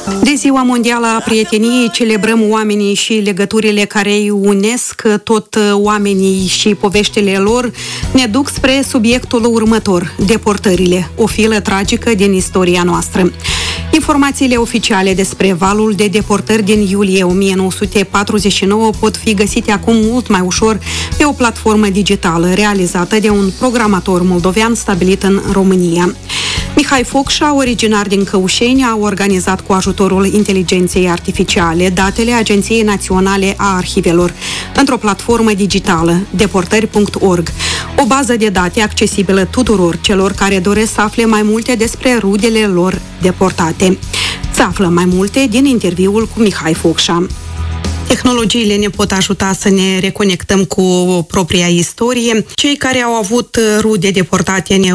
De Ziua Mondială a Prieteniei celebrăm oamenii și legăturile care îi unesc, tot oamenii și poveștile lor ne duc spre subiectul următor, deportările, o filă tragică din istoria noastră. Informațiile oficiale despre valul de deportări din iulie 1949 pot fi găsite acum mult mai ușor pe o platformă digitală realizată de un programator moldovean stabilit în România. Mihai Focșa, originar din Căușeni, a organizat cu ajutorul inteligenței artificiale datele Agenției Naționale a Arhivelor într-o platformă digitală, deportări.org, o bază de date accesibilă tuturor celor care doresc să afle mai multe despre rudele lor deportate. Să aflăm mai multe din interviul cu Mihai Focșa. Tehnologiile ne pot ajuta să ne reconectăm cu propria istorie. Cei care au avut rude deportate în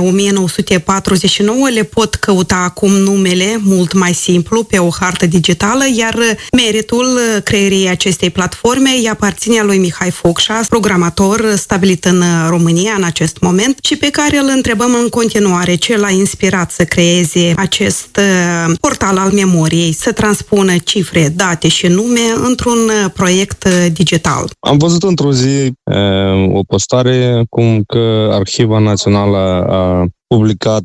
1949 le pot căuta acum numele mult mai simplu pe o hartă digitală, iar meritul creierii acestei platforme îi aparține lui Mihai Focșa, programator stabilit în România în acest moment și pe care îl întrebăm în continuare ce l-a inspirat să creeze acest portal al memoriei, să transpună cifre, date și nume într-un proiect digital. Am văzut într-o zi o postare cum că Arhiva Națională a publicat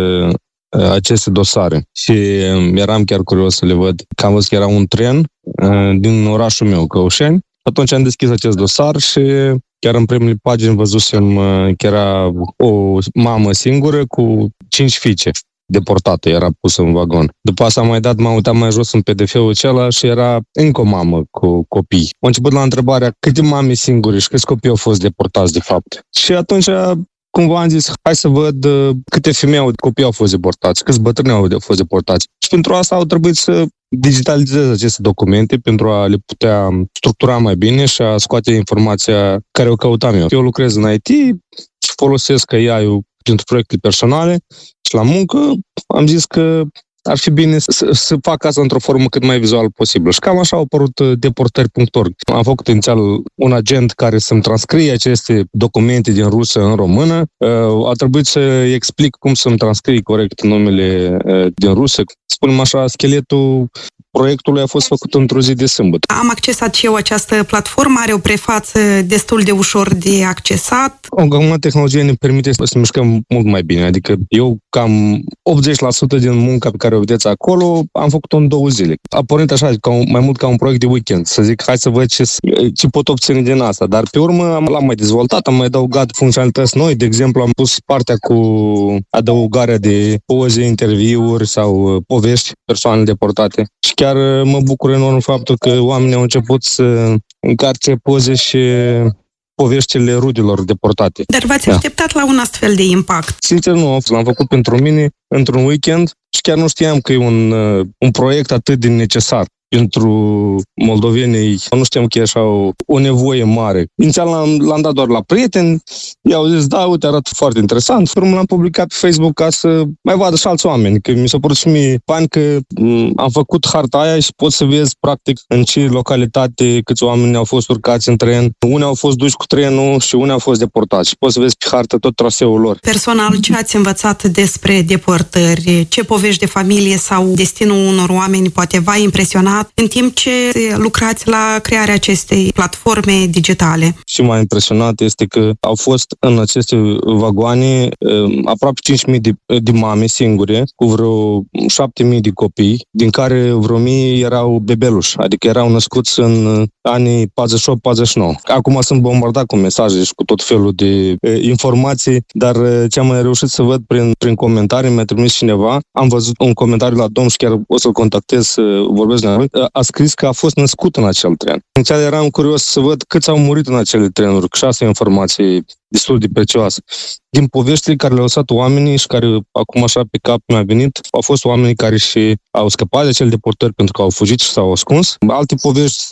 aceste dosare și eram chiar curios să le văd, că am văzut că era un tren din orașul meu, Căușeni. Atunci am deschis acest dosar și chiar în primele pagini văzusem că era o mamă singură cu 5 fiice deportată, era pusă în vagon. După asta m-am uitat mai jos în PDF-ul acela și era încă o mamă cu copii. Am început la întrebarea câte mame singure și câți copii au fost deportați de fapt. Și atunci cumva am zis, hai să văd câte femei copii au fost deportați, câți bătrâni au fost deportați. Și pentru asta au trebuit să digitalizez aceste documente pentru a le putea structura mai bine și a scoate informația care o căutam eu. Eu lucrez în IT și folosesc AI-ul pentru proiectele personale și la muncă am zis că ar fi bine să fac asta într-o formă cât mai vizuală posibil. Și cam așa au apărut deportări.org. Am făcut inițial un agent care să-mi transcrie aceste documente din rusă în română. A trebuit să explic cum să-mi transcrie corect numele din rusă. Spunem așa, scheletul proiectului a fost făcut într-o zi de sâmbătă. Am accesat și eu această platformă, are o prefață destul de ușor de accesat. O tehnologie ne permite să mișcăm mult mai bine, adică eu cam 80% din munca pe care o vedeți acolo am făcut-o în 2 zile. A pornit așa, mai mult ca un proiect de weekend, să zic, hai să văd ce pot obține din asta, dar pe urmă l-am mai dezvoltat, am mai adăugat funcționalități noi, de exemplu am pus partea cu adăugarea de poze, interviuri sau povești persoane deportate. Și chiar mă bucur enorm faptul că oamenii au început să încarce poze și poveștile rudelor deportate. Dar v-ați așteptat la un astfel de impact? Sincer nu, l-am făcut pentru mine într-un weekend și chiar nu știam că e un proiect atât de necesar pentru moldovenii. Nu știam că e așa o nevoie mare. Inițial l-am dat doar la prieteni, i-au zis, da, uite, arată foarte interesant. Urmă l-am publicat pe Facebook ca să mai vadă și alți oameni, că mi s-a părut și mie fain că am făcut harta aia și poți să vezi practic în ce localitate câți oameni au fost urcați în tren. Unii au fost duși cu trenul și unii au fost deportați și poți să vezi pe hartă tot traseul lor. Personal, ce ați învățat despre deportări? Ce povești de familie sau destinul unor oameni poate v-a impresionat în timp ce lucrați la crearea acestei platforme digitale? Ce m-a impresionat este că au fost în aceste vagoane aproape 5.000 de mame singure, cu vreo 7.000 de copii, din care vreo 1.000 erau bebeluși, adică erau născuți în anii 48-49. Acum sunt bombardat cu mesaje și cu tot felul de informații, dar ce am mai reușit să văd prin comentarii, mi-a trimis cineva, am văzut un comentariu la domn și chiar o să-l contactez să vorbesc la noi, a scris că a fost născut în acel tren. Inițial eram curios să văd câți au murit în acele trenuri, și asta e o informație destul de prețioasă. Din poveștile care le-au lăsat oamenii și care acum așa pe cap mi-a venit, au fost oamenii care și au scăpat de acele deportări pentru că au fugit și s-au ascuns. Alte povești,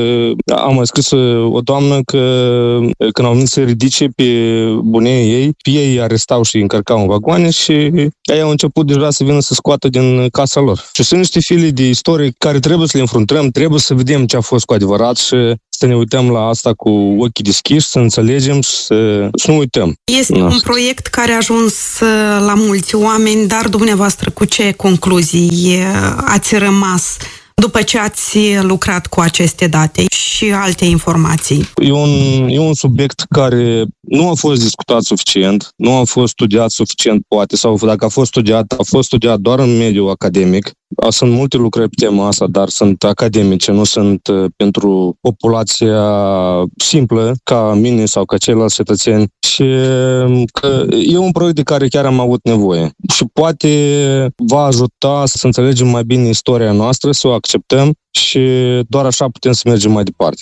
am mai scris o doamnă că când au venit să ridice pe bunei ei, pe ei arestau și încărcau în vagoane și ei au început deja să vină să scoată din casa lor. Și sunt niște filii de istorie care trebuie să le înfruntăm, trebuie să vedem ce a fost cu adevărat și să ne uităm la asta cu ochii deschiși, să înțelegem și să să nu uităm. Este un proiect care a ajuns la mulți oameni, dar dumneavoastră cu ce concluzii ați rămas după ce ați lucrat cu aceste date și alte informații? E un subiect care nu a fost discutat suficient, nu a fost studiat suficient, poate, sau dacă a fost studiat doar în mediul academic. Sunt multe lucrări pe tema asta, dar sunt academice, nu sunt pentru populația simplă, ca mine sau ca ceilalți cetățeni. Și că e un proiect de care chiar am avut nevoie. Și poate va ajuta să înțelegem mai bine istoria noastră, să o acceptăm și doar așa putem să mergem mai departe.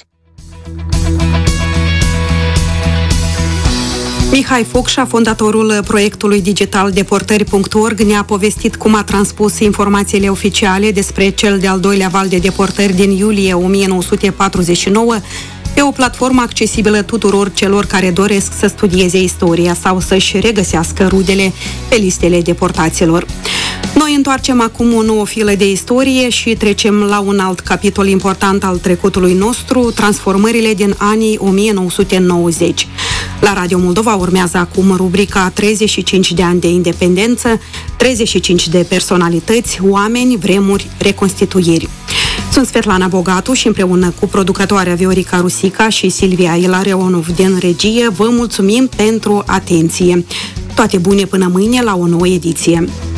Mihai Focșa, fondatorul proiectului digital Deportări.org, ne-a povestit cum a transpus informațiile oficiale despre cel de-al doilea val de deportări din iulie 1949 pe o platformă accesibilă tuturor celor care doresc să studieze istoria sau să-și regăsească rudele pe listele deportaților. Noi întoarcem acum o nouă filă de istorie și trecem la un alt capitol important al trecutului nostru, transformările din anii 1990. La Radio Moldova urmează acum rubrica 35 de ani de independență, 35 de personalități, oameni, vremuri, reconstituiri. Sunt Svetlana Bogatu și împreună cu producătoarea Viorica Rusica și Silvia Ilarionov din regie vă mulțumim pentru atenție. Toate bune până mâine la o nouă ediție.